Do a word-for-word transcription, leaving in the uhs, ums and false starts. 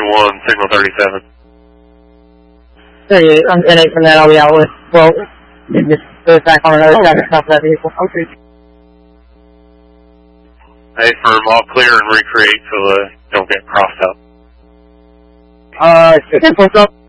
one, signal thirty-seven. thirty-eight, I'm ten eight from that, I'll be out with, well, it just goes back on another traffic stop for that vehicle. Okay. Hey, firm, all clear and recreate so uh, don't get crossed up. Uh, ten four,